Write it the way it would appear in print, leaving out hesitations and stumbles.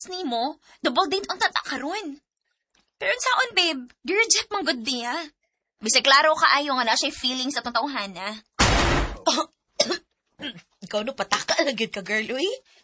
ex nimo, double date on tata karon. Pero saon, babe? Gi-reject man good niya. Bisag klaro kaayo nga na siya feelings atong tawhana. Ikaw no, pataka na gyud ka, girl, uy.